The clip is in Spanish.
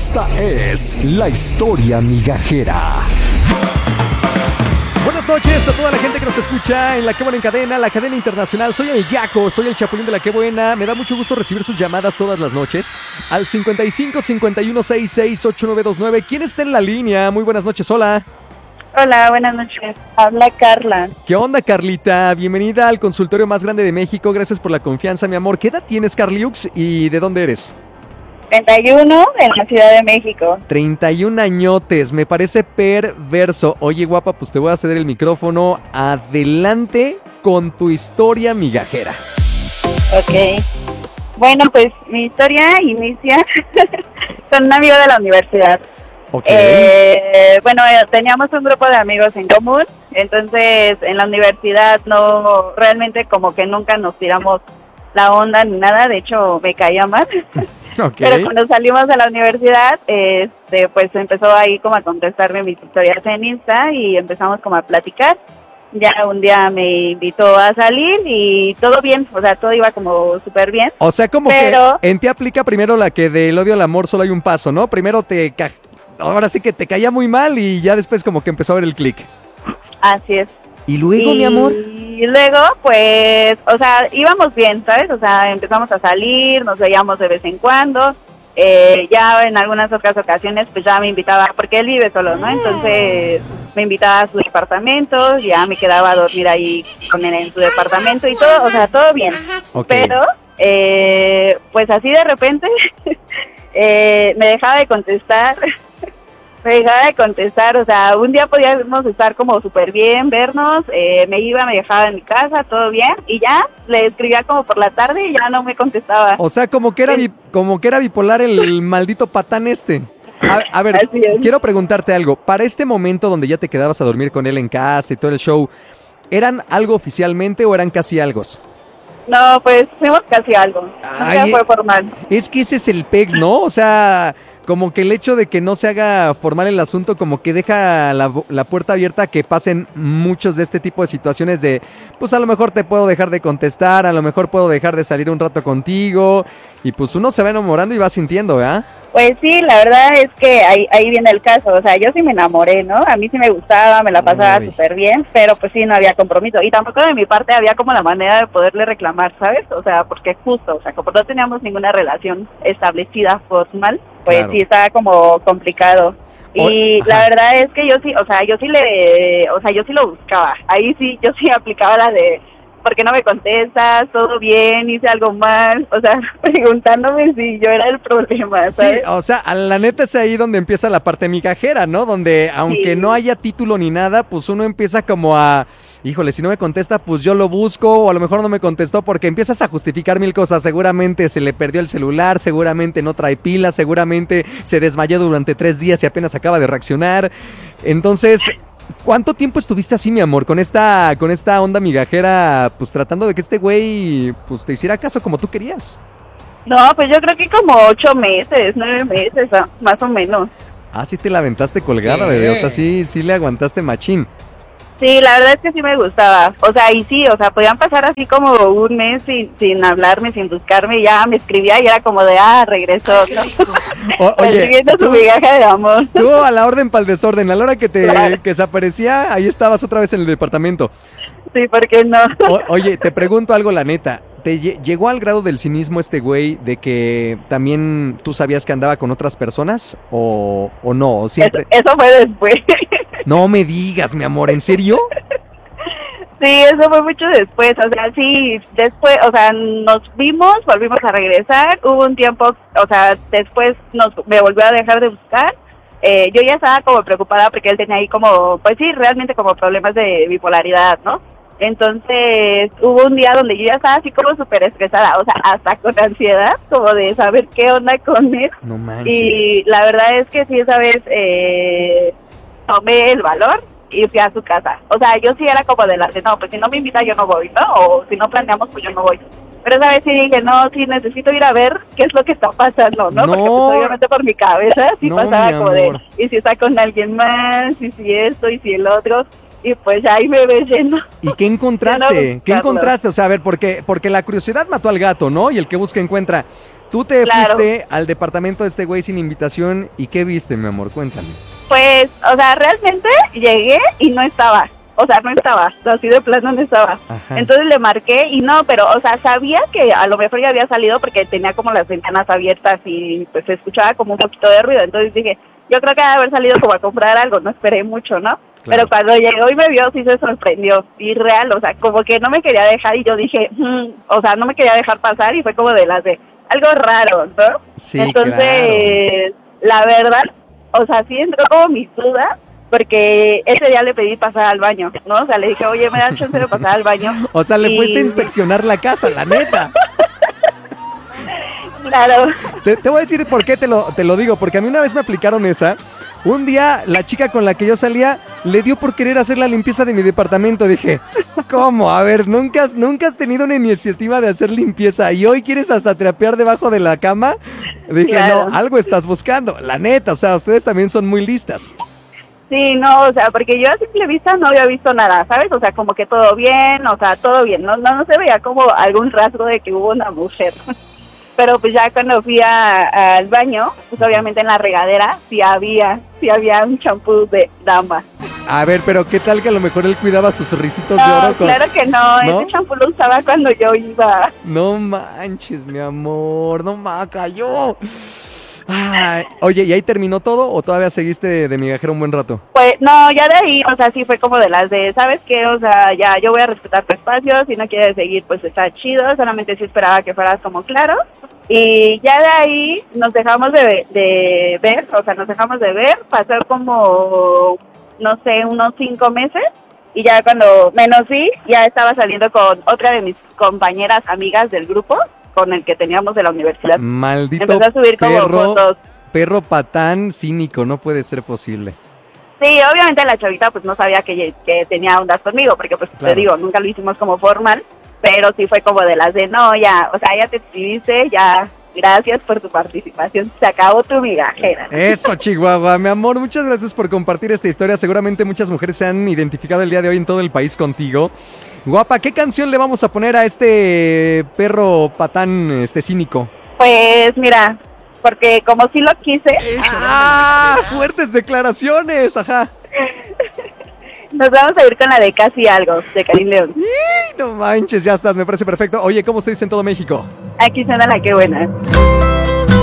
Esta es la historia migajera. Buenas noches a toda la gente que nos escucha en La Qué Buena en Cadena, la cadena internacional. Soy el Yaco, soy el Chapulín de La Qué Buena. Me da mucho gusto recibir sus llamadas todas las noches al 55 51 66 8929. ¿Quién está en la línea? Muy buenas noches, hola. Hola, buenas noches. Habla Carla. ¿Qué onda, Carlita? Bienvenida al consultorio más grande de México. Gracias por la confianza, mi amor. ¿Qué edad tienes, Carliux? ¿Y de dónde eres? 31 en la Ciudad de México. 31 añotes, me parece perverso. Oye, guapa, pues te voy a ceder el micrófono. Adelante con tu historia migajera. Ok. Bueno, pues mi historia inicia con un amigo de la universidad. Ok. Bueno, teníamos un grupo de amigos en común, entonces en la universidad no, realmente como que nunca nos tiramos la onda ni nada, de hecho me caía mal. Ok. Pero cuando salimos de la universidad, pues empezó ahí como a contestarme mis historias en Insta y empezamos como a platicar. Ya un día me invitó a salir y todo bien, o sea, todo iba como súper bien. O sea, como pero... que en ti aplica primero la que del odio al amor solo hay un paso, ¿no? Primero ahora sí que te caía muy mal y ya después como que empezó a ver el clic. Así es. ¿Y luego, mi amor? Y luego, pues, o sea, íbamos bien, ¿sabes? O sea, empezamos a salir, nos veíamos de vez en cuando. Ya en algunas otras ocasiones, pues ya me invitaba, porque él vive solo, ¿no? Entonces me invitaba a su departamento, ya me quedaba a dormir ahí con él en su departamento y todo, o sea, todo bien. Okay. Pero, pues así de repente, me dejaba de contestar. O sea, un día podíamos estar como súper bien, vernos, me dejaba en mi casa, todo bien, y ya le escribía como por la tarde y ya no me contestaba. O sea, como que era bipolar el maldito patán este. A ver, quiero preguntarte algo. Para este momento donde ya te quedabas a dormir con él en casa y todo el show, ¿eran algo oficialmente o eran casi algos? No, pues fuimos casi algo. Ay, fue formal. Es que ese es el pex, ¿no? O sea, como que el hecho de que no se haga formal el asunto como que deja la puerta abierta a que pasen muchos de este tipo de situaciones de, pues a lo mejor te puedo dejar de contestar, a lo mejor puedo dejar de salir un rato contigo y pues uno se va enamorando y va sintiendo, ¿verdad? Pues sí, la verdad es que ahí viene el caso, o sea, yo sí me enamoré, ¿no? A mí sí me gustaba, me la pasaba súper bien, pero pues sí, no había compromiso, y tampoco de mi parte había como la manera de poderle reclamar, ¿sabes? O sea, porque justo, o sea, como no teníamos ninguna relación establecida formal, pues claro. Sí estaba como complicado. Y la verdad es que yo sí lo buscaba, ahí sí, yo sí aplicaba la de... ¿Por qué no me contestas? ¿Todo bien? ¿Hice algo mal? O sea, preguntándome si yo era el problema, ¿sabes? Sí, o sea, la neta es ahí donde empieza la parte migajera, ¿no? Donde aunque no haya título ni nada, pues uno empieza como a... Híjole, si no me contesta, pues yo lo busco, o a lo mejor no me contestó, porque empiezas a justificar mil cosas. Seguramente se le perdió el celular, seguramente no trae pila, seguramente se desmayó durante 3 días y apenas acaba de reaccionar. Entonces... ¿Cuánto tiempo estuviste así, mi amor, con esta onda migajera, pues tratando de que este güey pues te hiciera caso como tú querías? No, pues yo creo que como 8 meses, 9 meses, más o menos. Ah, sí te la aventaste colgada, bebé, o sea, sí le aguantaste machín. Sí, la verdad es que sí me gustaba, o sea, y sí, o sea, podían pasar así como un mes sin hablarme, sin buscarme, y ya me escribía y era como de, regresó, ¿no? Oye, escribiendo su migaja de amor. Tú a la orden para el desorden, a la hora que que se aparecía, ahí estabas otra vez en el departamento. Sí, ¿por qué no? Oye, te pregunto algo, la neta, ¿te llegó al grado del cinismo este güey de que también tú sabías que andaba con otras personas o no? ¿O siempre... Eso fue después. No me digas, mi amor, ¿en serio? Sí, eso fue mucho después, o sea, sí, después, o sea, nos vimos, volvimos a regresar, hubo un tiempo, o sea, después me volvió a dejar de buscar, yo ya estaba como preocupada porque él tenía ahí como, pues sí, realmente como problemas de bipolaridad, ¿no? Entonces, hubo un día donde yo ya estaba así como súper estresada, o sea, hasta con ansiedad, como de saber qué onda con él. No manches. Y la verdad es que sí, esa vez tomé el valor y fui a su casa. O sea, yo sí era como de no, pues si no me invita yo no voy, ¿no? O si no planeamos, pues yo no voy. Pero esa vez sí dije, no, sí necesito ir a ver qué es lo que está pasando, ¿no? Porque pues, obviamente por mi cabeza sí pasaba como de, y si está con alguien más, y si esto, y si el otro... Y pues ahí me ves lleno. ¿Y qué encontraste? ¿Qué encontraste? O sea, a ver, porque la curiosidad mató al gato, ¿no? Y el que busca encuentra. Tú te Claro. fuiste al departamento de este güey sin invitación y ¿qué viste, mi amor? Cuéntame. Pues, o sea, realmente llegué y no estaba. O sea, no estaba, así de plano no estaba. Ajá. Entonces le marqué y no, pero, o sea, sabía que a lo mejor ya había salido porque tenía como las ventanas abiertas y pues se escuchaba como un poquito de ruido. Entonces dije, yo creo que debe haber salido como a comprar algo, no esperé mucho, ¿no? Pero cuando llegó y me vio, sí se sorprendió. Y real, o sea, como que no me quería dejar y yo dije, o sea, no me quería dejar pasar y fue como de las de algo raro, ¿no? Sí, Entonces, la verdad, o sea, sí entró como mis dudas. Porque ese día le pedí pasar al baño, ¿no? O sea, le dije, oye, me da chance de pasar al baño. O sea, le Y- fuiste a inspeccionar la casa, la neta. Claro. Te voy a decir por qué te lo digo, porque a mí una vez me aplicaron esa. Un día la chica con la que yo salía le dio por querer hacer la limpieza de mi departamento. Dije, ¿cómo? A ver, ¿nunca has tenido una iniciativa de hacer limpieza y hoy quieres hasta trapear debajo de la cama? Dije, Claro. no, algo estás buscando. La neta, o sea, ustedes también son muy listas. Sí, no, o sea, porque yo a simple vista no había visto nada, ¿sabes? O sea, como que todo bien, o sea, todo bien. No se veía como algún rasgo de que hubo una mujer. Pero pues ya cuando fui al baño, pues obviamente en la regadera sí había un champú de dama. A ver, pero ¿qué tal que a lo mejor él cuidaba sus risitos de No, oro con... claro que no, ¿No? ese champú lo usaba cuando yo iba. No manches, mi amor, no cayó. Ay, oye, ¿y ahí terminó todo o todavía seguiste de migajero un buen rato? Pues no, ya de ahí, o sea, sí fue como de las de, ¿sabes qué? O sea, ya yo voy a respetar tu espacio, si no quieres seguir, pues está chido, solamente sí esperaba que fueras como claro. Y ya de ahí nos dejamos de ver, o sea, nos dejamos de ver, pasó como, no sé, unos 5 meses. Y ya cuando menos vi, ya estaba saliendo con otra de mis compañeras amigas del grupo, con el que teníamos de la universidad. Maldito Empezó a subir como fotos. perro patán cínico, no puede ser posible. Sí, obviamente la chavita pues no sabía que tenía ondas conmigo, porque pues Claro. te digo, nunca lo hicimos como formal, pero sí fue como de las de, no, ya, o sea, ya te escribiste, ya, gracias por tu participación, se acabó tu migajera. Eso, Chihuahua, mi amor, muchas gracias por compartir esta historia. Seguramente muchas mujeres se han identificado el día de hoy en todo el país contigo. Guapa, ¿qué canción le vamos a poner a este perro patán, cínico? Pues mira, porque como sí lo quise, ¡Ah! ¡Fuertes declaraciones! Ajá. nos vamos a ir con la de Casi Algo, de Karim León. ¡Y! No manches, ya estás, me parece perfecto. Oye, ¿cómo se dice en todo México? Aquí suena la que buena.